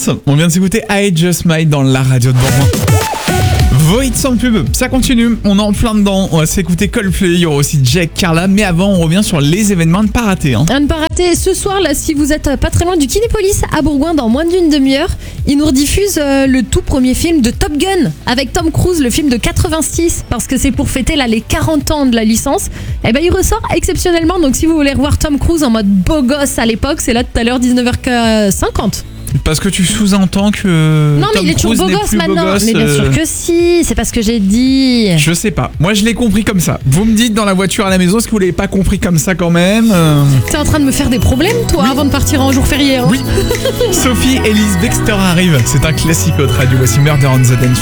France. On vient de s'écouter I Just Might dans la radio de Bourgoin. Void sans pub, ça continue, on est en plein dedans, on va s'écouter Coldplay, il y aura aussi Jack, Carla, mais avant on revient sur les événements à ne pas rater. À ne pas rater, ce soir là, si vous êtes pas très loin du Kinépolis à Bourgoin dans moins d'une demi-heure, ils nous rediffusent le tout premier film de Top Gun avec Tom Cruise, le film de 86, parce que c'est pour fêter là les 40 ans de la licence. Et ben il ressort exceptionnellement, donc si vous voulez revoir Tom Cruise en mode beau gosse à l'époque, c'est là tout à l'heure 19h50. Parce que tu sous-entends que non mais Tom il est toujours Cruise beau n'est gosse plus beau maintenant. gosse, Mais bien sûr que si, c'est pas ce que j'ai dit. Je sais pas, moi je l'ai compris comme ça. Vous me dites dans la voiture à la maison, est-ce que vous l'avez pas compris comme ça quand même T'es en train de me faire des problèmes toi avant de partir en jour férié. Oui. Sophie Ellis Bextor arrive, c'est un classique autre radio, voici Murder on the Dance.